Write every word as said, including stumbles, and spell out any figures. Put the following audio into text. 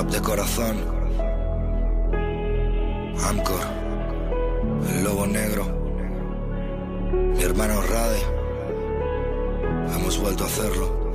Rap de corazón. Amcor, el lobo negro, mi hermano Rade. Hemos vuelto a hacerlo.